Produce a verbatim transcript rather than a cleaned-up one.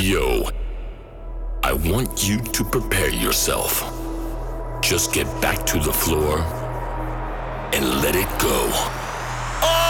Yo, I want you to prepare yourself. Just get back to the floor